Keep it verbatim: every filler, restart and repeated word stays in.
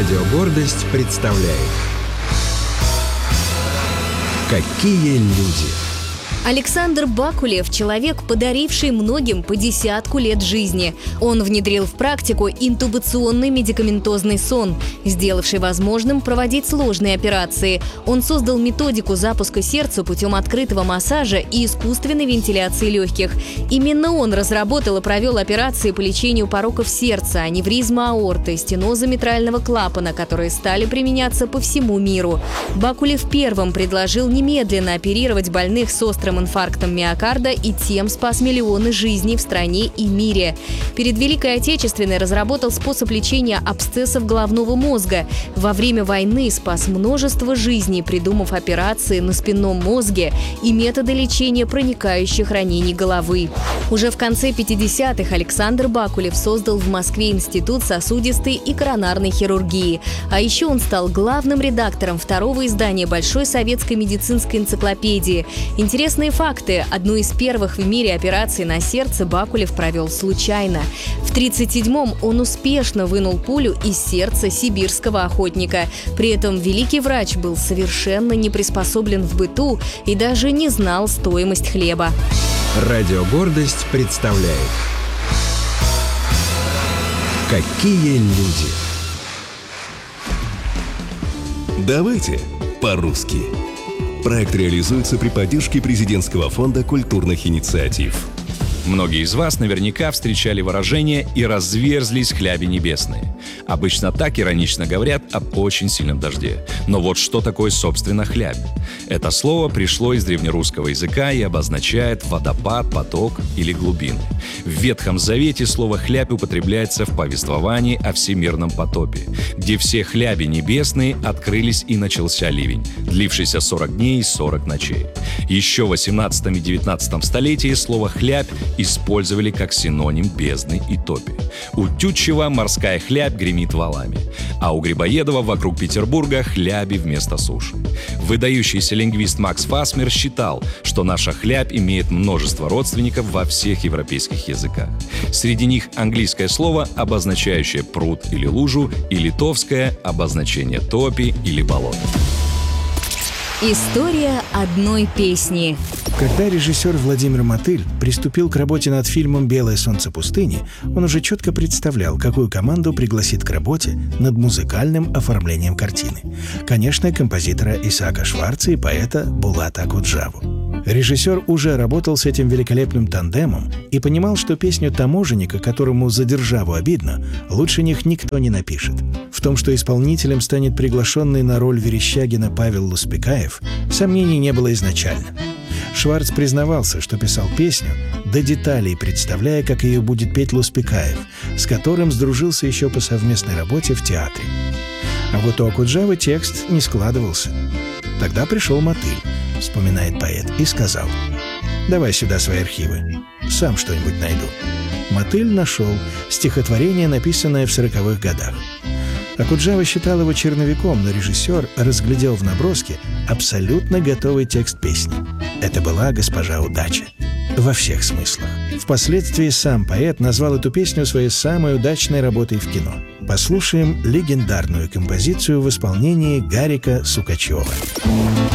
Радио «Гордость» представляет «Какие люди». Александр Бакулев – человек, подаривший многим по десятку лет жизни. Он внедрил в практику интубационный медикаментозный сон, сделавший возможным проводить сложные операции. Он создал методику запуска сердца путем открытого массажа и искусственной вентиляции легких. Именно он разработал и провел операции по лечению пороков сердца, аневризма аорты, стеноза митрального клапана, которые стали применяться по всему миру. Бакулев первым предложил немедленно оперировать больных с острым инфарктом миокарда и тем спас миллионы жизней в стране и мире. Перед Великой Отечественной разработал способ лечения абсцессов головного мозга. Во время войны спас множество жизней, придумав операции на спинном мозге и методы лечения проникающих ранений головы. Уже в конце пятидесятых Александр Бакулев создал в Москве Институт сосудистой и коронарной хирургии. А еще он стал главным редактором второго издания Большой советской медицинской энциклопедии. Интересные факты. Одну из первых в мире операций на сердце Бакулев провел случайно. В тридцать седьмом он успешно вынул пулю из сердца сибирского охотника. При этом великий врач был совершенно не приспособлен в быту и даже не знал стоимость хлеба. Радио «Гордость» представляет «Какие люди». Давайте по-русски. Проект реализуется при поддержке Президентского фонда культурных инициатив. Многие из вас наверняка встречали выражение «и разверзлись хляби небесные». Обычно так иронично говорят об очень сильном дожде. Но вот что такое, собственно, хлябь? Это слово пришло из древнерусского языка и обозначает водопад, поток или глубины. В Ветхом Завете слово «хлябь» употребляется в повествовании о всемирном потопе, где все хляби небесные открылись и начался ливень, длившийся сорок дней и сорок ночей. Еще в восемнадцатом и девятнадцатом столетии слово «хлябь» использовали как синоним бездны и топи. У Тютчева морская хлябь гремит валами, а у Грибоедова вокруг Петербурга хляби вместо суши. Выдающийся лингвист Макс Фасмер считал, что наша хлябь имеет множество родственников во всех европейских языках. Среди них английское слово, обозначающее пруд или лужу, и литовское обозначение топи или болото. История одной песни. Когда режиссер Владимир Мотыль приступил к работе над фильмом «Белое солнце пустыни», он уже четко представлял, какую команду пригласит к работе над музыкальным оформлением картины. Конечно, композитора Исаака Шварца и поэта Булата Акуджаву. Режиссер уже работал с этим великолепным тандемом и понимал, что песню таможенника, которому за державу обидно, лучше них никто не напишет. В том, что исполнителем станет приглашенный на роль Верещагина Павел Луспекаев, сомнений не было изначально. Шварц признавался, что писал песню, до деталей представляя, как ее будет петь Луспекаев, с которым сдружился еще по совместной работе в театре. А вот у Акуджавы текст не складывался. Тогда пришел Мотыль, вспоминает поэт, и сказал: «Давай сюда свои архивы, сам что-нибудь найду». Мотыль нашел стихотворение, написанное в сороковых годах. Акуджава считал его черновиком, но режиссер разглядел в наброске абсолютно готовый текст песни. Это была «Госпожа Удача». Во всех смыслах. Впоследствии сам поэт назвал эту песню своей самой удачной работой в кино. Послушаем легендарную композицию в исполнении Гарика Сукачева.